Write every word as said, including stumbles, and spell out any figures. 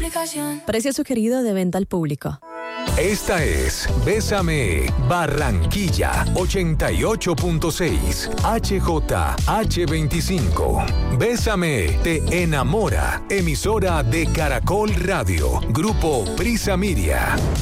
aplicación. Precio sugerido de venta al público. Esta es Bésame Barranquilla ochenta y ocho punto seis H J H veinticinco. Bésame te enamora. Emisora de Caracol Radio. Grupo Prisa Miria.